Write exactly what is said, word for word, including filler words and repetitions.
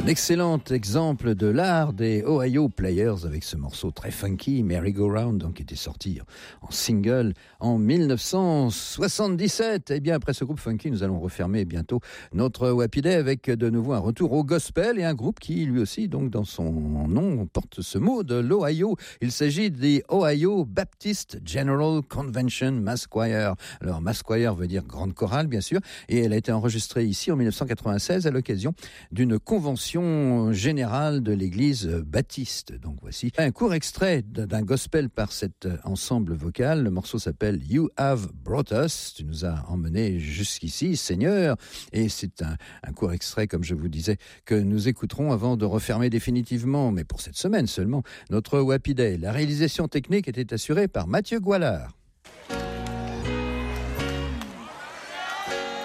Excellent exemple de l'art des Ohio Players avec ce morceau très funky, Merry Go Round, donc, qui était sorti en single en dix-neuf cent soixante-dix-sept. Et bien après ce groupe funky, nous allons refermer bientôt notre Wappy Day avec de nouveau un retour au gospel et un groupe qui lui aussi, donc dans son nom, porte ce mot de l'Ohio. Il s'agit des Ohio Baptist General Convention Mass Choir. Alors Mass Choir veut dire grande chorale bien sûr, et elle a été enregistrée ici en dix-neuf cent quatre-vingt-seize à l'occasion d'une convention générale de l'église baptiste. Donc voici un court extrait d'un gospel par cet ensemble vocal. Le morceau s'appelle You Have Brought Us. Tu nous as emmenés jusqu'ici, Seigneur. Et c'est un, un court extrait, comme je vous disais, que nous écouterons avant de refermer définitivement, mais pour cette semaine seulement, notre Wappy Day. La réalisation technique était assurée par Mathieu Goualard.